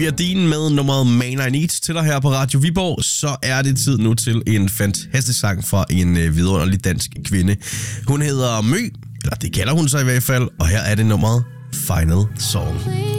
Olivia Dean med nummeret Man I Need til dig her på Radio Viborg. Så er det tid nu til en fantastisk sang fra en vidunderlig dansk kvinde. Hun hedder Mø, eller det kalder hun sig i hvert fald, og her er det nummeret Final Song.